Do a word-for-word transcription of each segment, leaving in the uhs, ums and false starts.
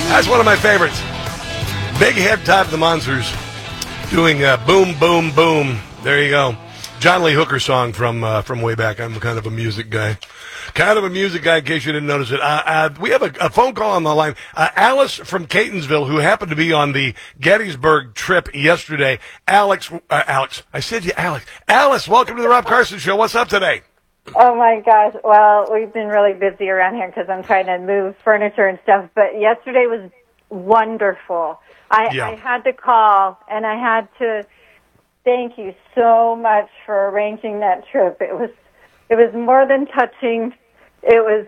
That's one of my favorites. Big Head Top of the Monsters doing uh, Boom, Boom, Boom. There you go. John Lee Hooker song from uh, from way back. I'm kind of a music guy. Kind of a music guy, in case you didn't notice it. Uh, uh, we have a, a phone call on the line. Uh, Alice from Catonsville, who happened to be on the Gettysburg trip yesterday. Alex, uh, Alex, I said you, Alex. Alice, welcome to the Rob Carson Show. What's up today? Oh, my gosh. Well, we've been really busy around here because I'm trying to move furniture and stuff. But yesterday was wonderful. I, Yeah. I had to call, and I had to thank you so much for arranging that trip. It was it was more than touching. It was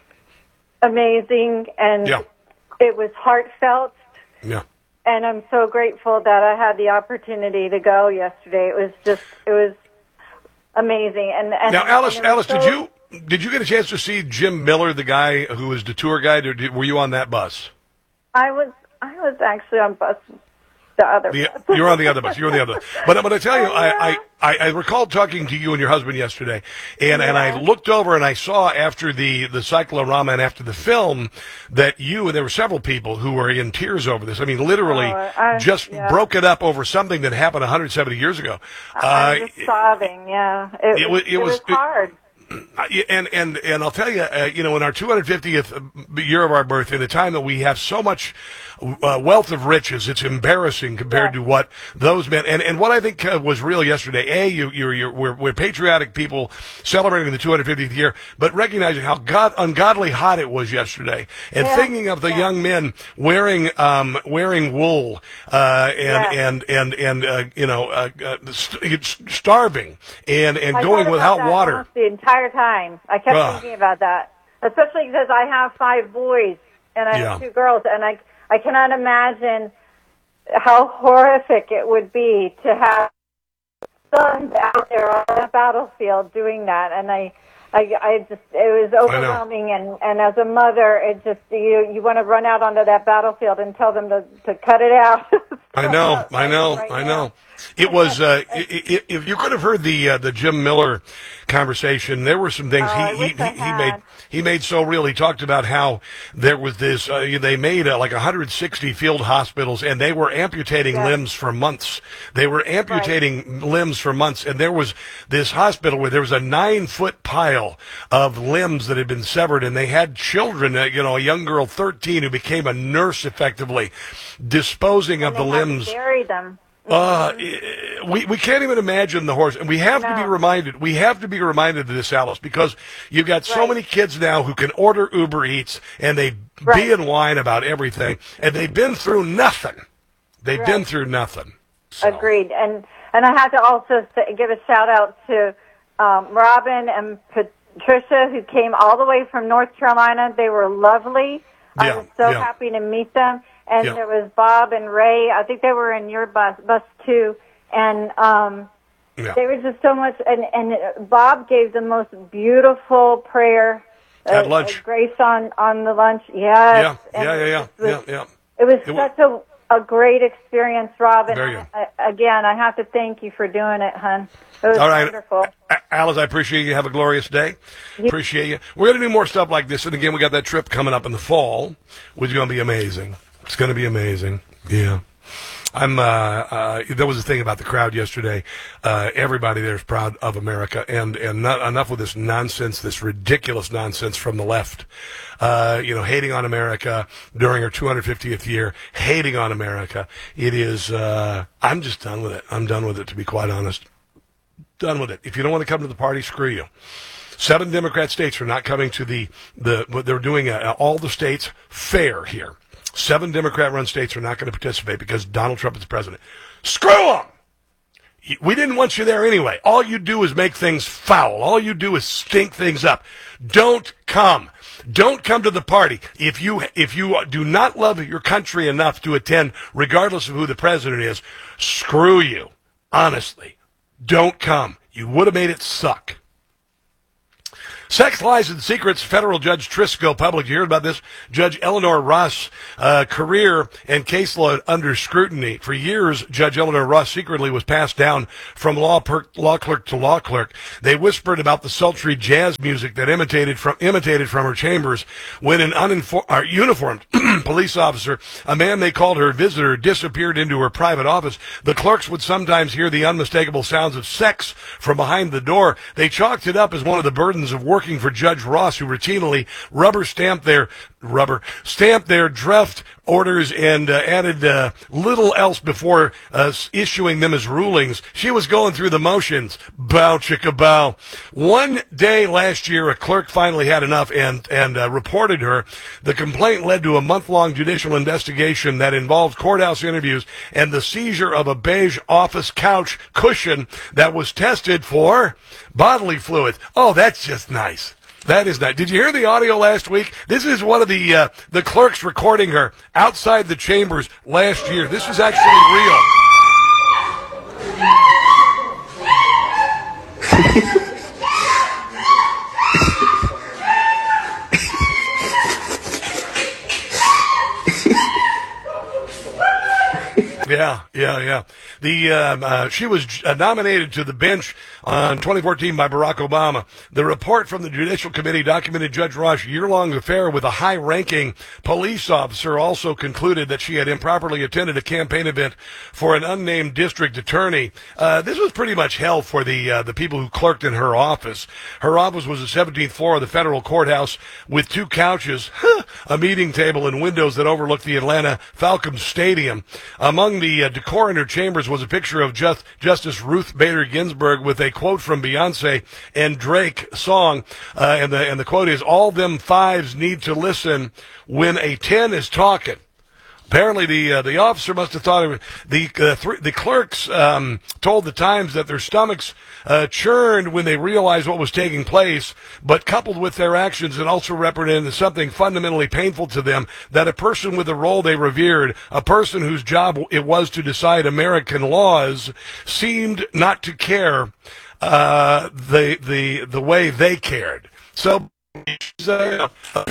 amazing, and Yeah. it was heartfelt. Yeah. And I'm so grateful that I had the opportunity to go yesterday. It was just, it was amazing. And, and Now, Alice, and it was Alice, did so- you did you get a chance to see Jim Miller, the guy who was the tour guide, or did, were you on that bus? I was, I was actually on bus, the other The, bus. you're on the other bus. You're on the other bus. But, but I tell you, I, I, I, I recall talking to you and your husband yesterday, and, and I Yeah. looked over and I saw after the, the cyclorama and after the film that you, and there were several people who were in tears over this. I mean, literally Oh, I- just yeah. broke it up over something that happened one hundred seventy years ago. I was Uh, just sobbing, yeah. It, it was- was, it was- it- hard. And and and I'll tell you, uh, you know, in our two hundred fiftieth year of our birth, in a time that we have so much uh, wealth of riches, it's embarrassing compared Yeah. to what those men. And, and what I think uh, was real yesterday. A, you you're, you're we're, we're patriotic people celebrating the two hundred fiftieth year, but recognizing how god ungodly hot it was yesterday, and Yeah. thinking of the Yeah. young men wearing um wearing wool uh, and, Yeah. and and and uh, you know uh, uh, st- starving and and I going thought without about that water. almost the entire time. I kept Ugh. thinking about that, especially because I have five boys and I Yeah. have two girls, and I I cannot imagine how horrific it would be to have sons out there on the battlefield doing that. And I, I, I just it was overwhelming. And and as a mother, it just you you want to run out onto that battlefield and tell them to to cut it out. I know, I know, Right I now. know. It was uh, i- i- if you could have heard the uh, the Jim Miller conversation, there were some things Oh, I he wish he, I he, he made had. he made so real. He talked about how there was this uh, they made uh, like one hundred sixty field hospitals, and they were amputating Yeah. limbs for months. They were amputating limbs for months, and there was this hospital where there was a nine foot pile of limbs that had been severed, and they had children. Uh, you know, a young girl, thirteen, who became a nurse effectively, disposing of They the had to limbs. bury them. Uh, we we can't even imagine the horse, and we have to be No. reminded. We have to be reminded of this, Alice, because you've got so Right. many kids now who can order Uber Eats, and they Right. be and whine about everything, and they've been through nothing. They've Right. been through nothing. So, Agreed. And and I had to also say, give a shout out to um, Robin and Patricia, who came all the way from North Carolina. They were lovely. I Yeah, was so yeah. happy to meet them. And Yeah. there was Bob and Ray. I think they were in your bus bus too. And um, Yeah. they were just so much. And and Bob gave the most beautiful prayer At uh, lunch. uh, grace on on the lunch. Yes. Yeah, And yeah, yeah, yeah, it was- yeah, yeah. it was It wa- such a a great experience, Robin. Very good. I, again, I have to thank you for doing it, hon. It was All right. wonderful. A- Alice, I appreciate you. Have a glorious day. Appreciate you. We're going to do more stuff like this. And again, we got that trip coming up in the fall, which is going to be amazing. It's going to be amazing. Yeah. I'm, uh, uh, there was a thing about the crowd yesterday. Uh, everybody there is proud of America, and, and not enough with this nonsense, this ridiculous nonsense from the left. Uh, you know, hating on America during our two hundred fiftieth year, hating on America. It is, uh, I'm just done with it. I'm done with it, to be quite honest. Done with it. If you don't want to come to the party, screw you. Seven Democrat states are not coming to the, the what they're doing uh, all the states fair here. Seven Democrat-run states are not going to participate because Donald Trump is president. Screw them! We didn't want you there anyway. All you do is make things foul. All you do is stink things up. Don't come. Don't come to the party. If you if you do not love your country enough to attend, regardless of who the president is, screw you. Honestly, don't come. You would have made it suck. Sex, Lies, and Secrets, federal judge Trisco Public. You heard about this? Judge Eleanor Ross' uh, career and caseload under scrutiny. For years, Judge Eleanor Ross secretly was passed down from law, per- law clerk to law clerk. They whispered about the sultry jazz music that imitated from imitated from her chambers when an uninfor- uh, uniformed police officer, a man they called her visitor, disappeared into her private office. The clerks would sometimes hear the unmistakable sounds of sex from behind the door. They chalked it up as one of the burdens of working for Judge Ross, who routinely rubber stamped their rubber stamped their draft orders and uh, added uh, little else before uh, issuing them as rulings. She was going through the motions. Bow chicka bow. One day last year, a clerk finally had enough and and uh, reported her. The complaint led to a month-long judicial investigation that involved courthouse interviews and the seizure of a beige office couch cushion that was tested for bodily fluids. Oh, that's just nice. That is nice. Did you hear the audio last week? This is one of the uh, the clerks recording her outside the chambers last year. This is actually real. Yeah, yeah, yeah. The um, uh, she was uh, nominated to the bench on twenty fourteen by Barack Obama. The report from the Judicial Committee documented Judge Ross' year-long affair with a high-ranking police officer. Also concluded that she had improperly attended a campaign event for an unnamed district attorney. Uh, this was pretty much hell for the uh, the people who clerked in her office. Her office was the seventeenth floor of the federal courthouse with two couches, a meeting table, and windows that overlooked the Atlanta Falcons Stadium. Among the uh, decor in her chambers was a picture of Just, Justice Ruth Bader Ginsburg with a quote from Beyonce and Drake song, uh, and the and the quote is, "All them fives need to listen when a ten is talking." Apparently, the uh, the officer must have thought it was, the uh, th- the clerks um, told the Times that their stomachs uh, churned when they realized what was taking place, but coupled with their actions, it also represented something fundamentally painful to them, that a person with a role they revered, a person whose job it was to decide American laws, seemed not to care uh, the the the way they cared. So. She's a,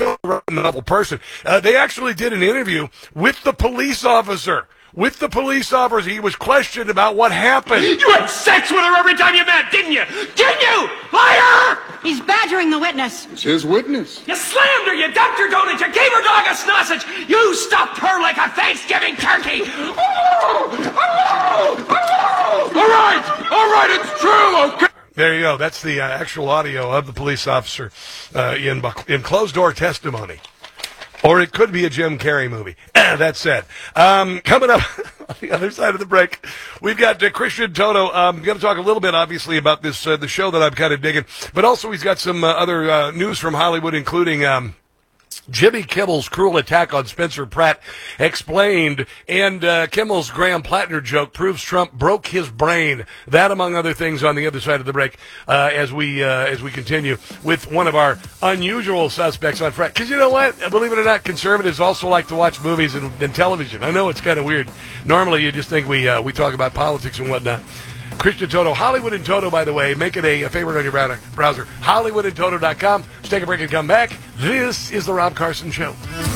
a novel person. Uh, they actually did an interview with the police officer. With the police officer, he was questioned about what happened. You had sex with her every time you met, didn't you? Didn't you? Liar! He's badgering the witness. It's his witness. You slammed her, you dumped her donut, you gave her dog a sausage, you stuffed her like a Thanksgiving turkey. Oh, oh, oh. All right, all right, it's true, okay. There you go. That's the uh, actual audio of the police officer uh, in in closed-door testimony. Or it could be a Jim Carrey movie. That said, um, coming up on the other side of the break, we've got uh, Christian Toto. I'm um, going to talk a little bit, obviously, about this uh, the show that I'm kind of digging. But also he's got some uh, other uh, news from Hollywood, including... Um, Jimmy Kimmel's cruel attack on Spencer Pratt explained, and uh, Kimmel's Graham Plattner joke proves Trump broke his brain. That, among other things, on the other side of the break, uh, as we uh, as we continue with one of our unusual suspects on Friday. Because you know what? Believe it or not, conservatives also like to watch movies and, and television. I know it's kind of weird. Normally, you just think we uh, we talk about politics and whatnot. Christian Toto, Hollywood and Toto, by the way. Make it a, a favorite on your browser, Hollywood and Toto dot com. Let's take a break and come back. This is the Rob Carson Show.